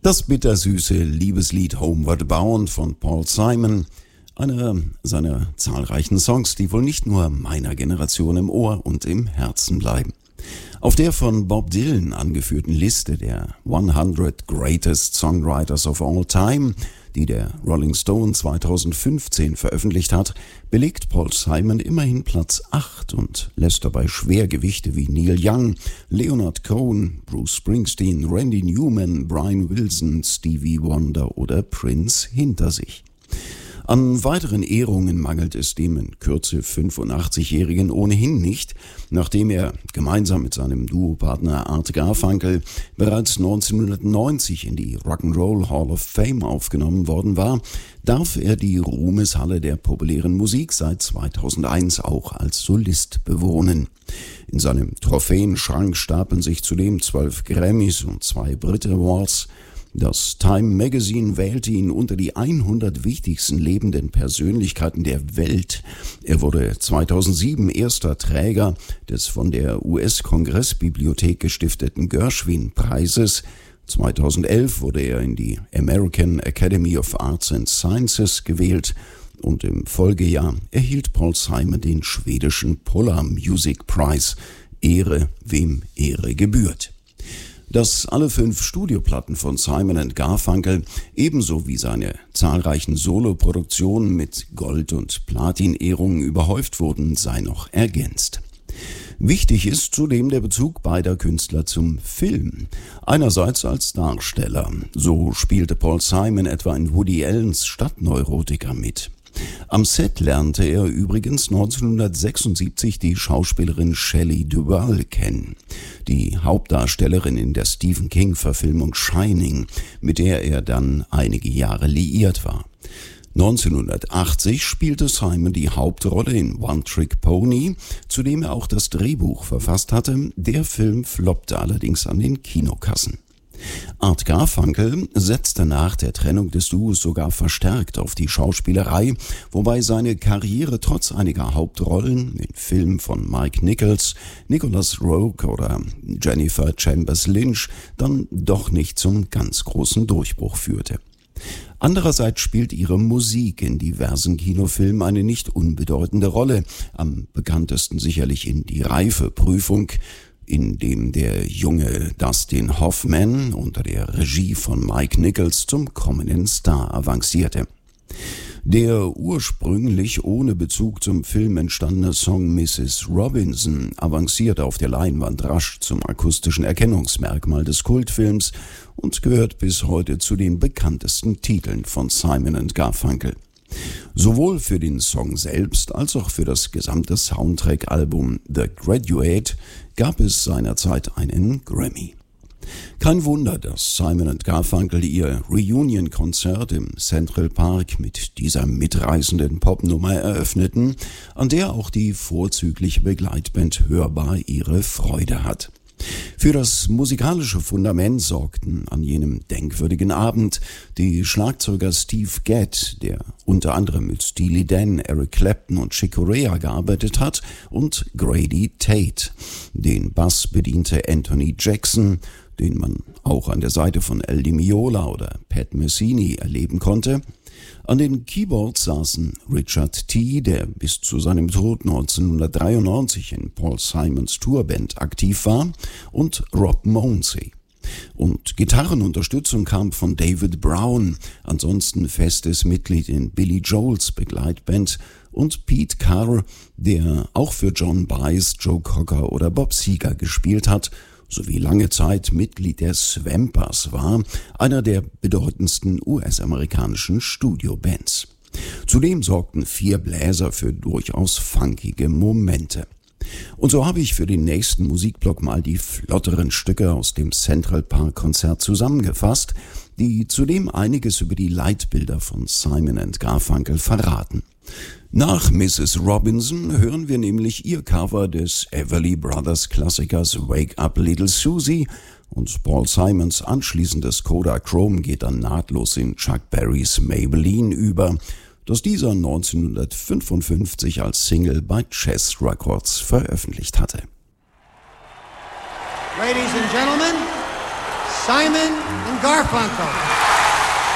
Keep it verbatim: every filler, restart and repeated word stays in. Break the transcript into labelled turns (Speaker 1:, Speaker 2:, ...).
Speaker 1: Das bittersüße Liebeslied Homeward Bound von Paul Simon, einer seiner zahlreichen Songs, die wohl nicht nur meiner Generation im Ohr und im Herzen bleiben. Auf der von Bob Dylan angeführten Liste der hundert Greatest Songwriters of All Time, die der Rolling Stone zweitausendfünfzehn veröffentlicht hat, belegt Paul Simon immerhin Platz acht und lässt dabei Schwergewichte wie Neil Young, Leonard Cohen, Bruce Springsteen, Randy Newman, Brian Wilson, Stevie Wonder oder Prince hinter sich. An weiteren Ehrungen mangelt es dem in Kürze fünfundachtzigjährigen ohnehin nicht, nachdem er gemeinsam mit seinem Duopartner Art Garfunkel bereits neunzehnhundertneunzig in die Rock'n'Roll Hall of Fame aufgenommen worden war, darf er die Ruhmeshalle der populären Musik seit zweitausendeins auch als Solist bewohnen. In seinem Trophäenschrank stapeln sich zudem zwölf Grammys und zwei Brit Awards. Das Time Magazine wählte ihn unter die hundert wichtigsten lebenden Persönlichkeiten der Welt. Er wurde zweitausendsieben erster Träger des von der U S-Kongressbibliothek gestifteten Gershwin-Preises. zweitausendelf wurde er in die American Academy of Arts and Sciences gewählt und im Folgejahr erhielt Paul Simon den schwedischen Polar Music Prize. Ehre, wem Ehre gebührt. Dass alle fünf Studioplatten von Simon and Garfunkel ebenso wie seine zahlreichen Soloproduktionen mit Gold- und Platin-Ehrungen überhäuft wurden, sei noch ergänzt. Wichtig ist zudem der Bezug beider Künstler zum Film. Einerseits als Darsteller. So spielte Paul Simon etwa in Woody Allens Stadtneurotiker mit. Am Set lernte er übrigens neunzehnhundertsechsundsiebzig die Schauspielerin Shelley Duvall kennen, die Hauptdarstellerin in der Stephen King-Verfilmung Shining, mit der er dann einige Jahre liiert war. neunzehnhundertachtzig spielte Simon die Hauptrolle in One Trick Pony, zu dem er auch das Drehbuch verfasst hatte. Der Film floppte allerdings an den Kinokassen. Art Garfunkel setzte nach der Trennung des Duos sogar verstärkt auf die Schauspielerei, wobei seine Karriere trotz einiger Hauptrollen in Filmen von Mike Nichols, Nicholas Roeg oder Jennifer Chambers Lynch dann doch nicht zum ganz großen Durchbruch führte. Andererseits spielt ihre Musik in diversen Kinofilmen eine nicht unbedeutende Rolle, am bekanntesten sicherlich in Die Reifeprüfung, in dem der junge Dustin Hoffman unter der Regie von Mike Nichols zum kommenden Star avancierte. Der ursprünglich ohne Bezug zum Film entstandene Song Missus Robinson avancierte auf der Leinwand rasch zum akustischen Erkennungsmerkmal des Kultfilms und gehört bis heute zu den bekanntesten Titeln von Simon and Garfunkel. Sowohl für den Song selbst als auch für das gesamte Soundtrack-Album The Graduate gab es seinerzeit einen Grammy. Kein Wunder, dass Simon and Garfunkel ihr Reunion-Konzert im Central Park mit dieser mitreißenden Popnummer eröffneten, an der auch die vorzügliche Begleitband hörbar ihre Freude hat. Für das musikalische Fundament sorgten an jenem denkwürdigen Abend die Schlagzeuger Steve Gadd, der unter anderem mit Steely Dan, Eric Clapton und Chick Corea gearbeitet hat, und Grady Tate. Den Bass bediente Anthony Jackson, den man auch an der Seite von El Di Meola oder Pat Messini erleben konnte. An den Keyboards saßen Richard T., der bis zu seinem Tod neunzehnhundertdreiundneunzig in Paul Simons Tourband aktiv war, und Rob Mounsey. Und Gitarrenunterstützung kam von David Brown, ansonsten festes Mitglied in Billy Joels Begleitband, und Pete Carr, der auch für John Baez, Joe Cocker oder Bob Seger gespielt hat, sowie lange Zeit Mitglied der Swampers war, einer der bedeutendsten U S-amerikanischen Studiobands. Zudem sorgten vier Bläser für durchaus funkige Momente. Und so habe ich für den nächsten Musikblock mal die flotteren Stücke aus dem Central Park Konzert zusammengefasst, die zudem einiges über die Leitbilder von Simon and Garfunkel verraten. Nach Missus Robinson hören wir nämlich ihr Cover des Everly Brothers Klassikers Wake Up Little Susie, und Paul Simons anschließendes Kodachrome geht dann nahtlos in Chuck Berrys Maybelline über, das dieser neunzehnhundertfünfundfünfzig als Single bei Chess Records veröffentlicht hatte.
Speaker 2: Ladies and gentlemen, Simon and Garfunkel.